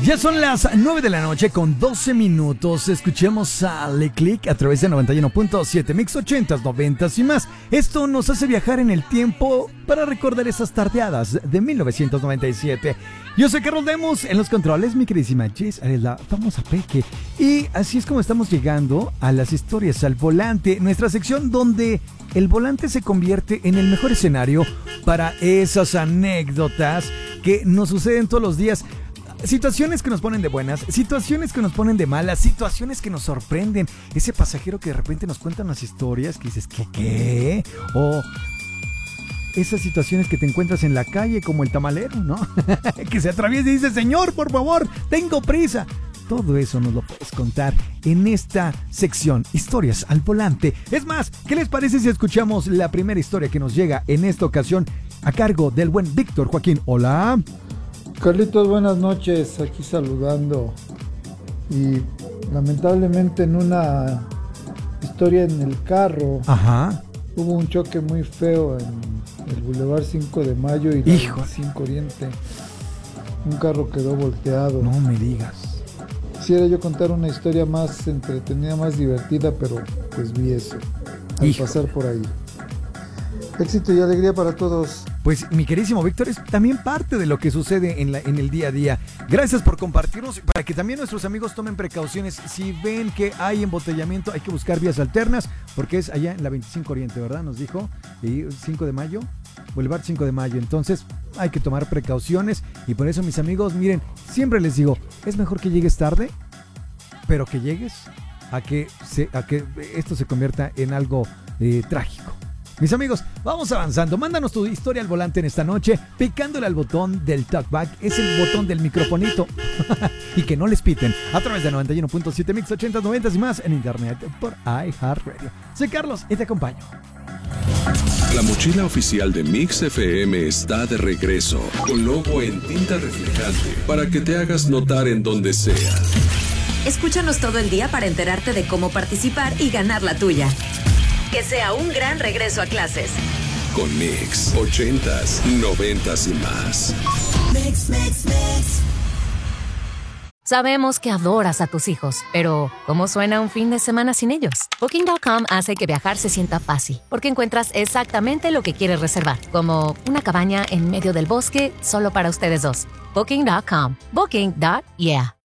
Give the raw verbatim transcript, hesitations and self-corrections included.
Ya son las nueve de la noche con doce minutos. Escuchemos a Le Click a través de noventa y uno punto siete Mix ochentas, noventas y más. Esto nos hace viajar en el tiempo para recordar esas tardeadas de mil novecientos noventa y siete. Yo soy Carlos Demos en los controles, mi queridísima Jess, la famosa Peque. Y así es como estamos llegando a las historias al volante, nuestra sección donde el volante se convierte en el mejor escenario para esas anécdotas que nos suceden todos los días. Situaciones que nos ponen de buenas, situaciones que nos ponen de malas, situaciones que nos sorprenden. Ese pasajero que de repente nos cuenta unas historias que dices, ¿qué? ¿Qué? O esas situaciones que te encuentras en la calle como el tamalero, ¿no? Que se atraviesa y dice, señor, por favor, tengo prisa. Todo eso nos lo puedes contar en esta sección, Historias al Volante. Es más, ¿qué les parece si escuchamos la primera historia que nos llega en esta ocasión a cargo del buen Víctor Joaquín? Hola. Carlitos, buenas noches, aquí saludando. Y lamentablemente en una historia en el carro, Ajá. hubo un choque muy feo en el Boulevard cinco de Mayo y la veinticinco Oriente. Un carro quedó volteado. No me digas. Quisiera yo contar una historia más entretenida, más divertida, pero pues vi eso al Hijo. pasar por ahí. Éxito y alegría para todos. Pues mi queridísimo Víctor, es también parte de lo que sucede en, la, en el día a día. Gracias por compartirnos, para que también nuestros amigos tomen precauciones. Si ven que hay embotellamiento, hay que buscar vías alternas, porque es allá en la veinticinco Oriente, ¿verdad? Nos dijo, y cinco de Mayo, Boulevard cinco de Mayo. Entonces hay que tomar precauciones y por eso, mis amigos, miren, siempre les digo, es mejor que llegues tarde, pero que llegues a que, se, a que esto se convierta en algo eh, trágico. Mis amigos, vamos avanzando. Mándanos tu historia al volante en esta noche, picándole al botón del talkback. Es el botón del microfonito. Y que no les piten. A través de noventa y uno punto siete Mix ochentas, noventas y más en internet por iHeartRadio. Soy Carlos y te acompaño. La mochila oficial de Mix F M está de regreso, con logo en tinta reflejante, para que te hagas notar en donde sea. Escúchanos todo el día para enterarte de cómo participar y ganar la tuya. Que sea un gran regreso a clases. Con Mix ochentas, noventas y más. Mix, mix, mix. Sabemos que adoras a tus hijos, pero ¿cómo suena un fin de semana sin ellos? Booking punto com hace que viajar se sienta fácil, porque encuentras exactamente lo que quieres reservar, como una cabaña en medio del bosque solo para ustedes dos. Booking punto com. Booking. Yeah.